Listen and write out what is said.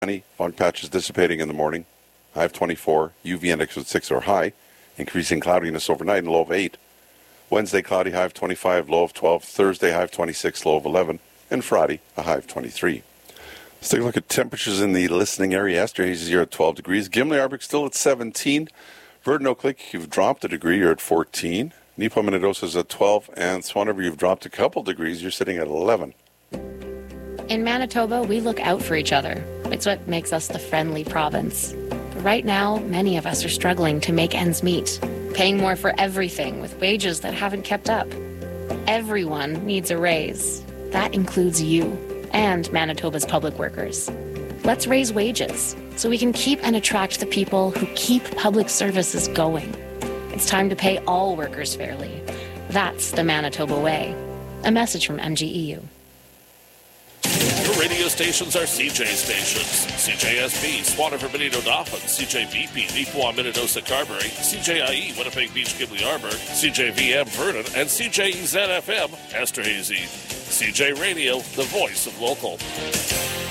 sunny, fog patches dissipating in the morning. High of 24, UV index of 6 or high, increasing cloudiness overnight and low of 8. Wednesday, cloudy, high of 25, low of 12. Thursday, high of 26, low of 11. And Friday, a high of 23. Let's take a look at temperatures in the listening area. Esterhazy is here at 12 degrees. Gimli, Arbic still at 17. Verdon, Oak Lake, you've dropped a degree. You're at 14. Nepo, Minnedosa is at 12. And Swan River, you've dropped a couple degrees. You're sitting at 11. In Manitoba, we look out for each other. It's what makes us the friendly province. But right now, many of us are struggling to make ends meet, paying more for everything with wages that haven't kept up. Everyone needs a raise. That includes you and Manitoba's public workers. Let's raise wages so we can keep and attract the people who keep public services going. It's time to pay all workers fairly. That's the Manitoba way. A message from MGEU. Your radio stations are CJ stations. CJSB, Swan River, Benito, Dauphin, CJBP, Neepawa, Minnedosa, Carberry, CJIE, Winnipeg Beach, Gimli, Arbor, CJVM, Vernon, and CJEZ-FM, Esterhazy. CJ Radio, the voice of local.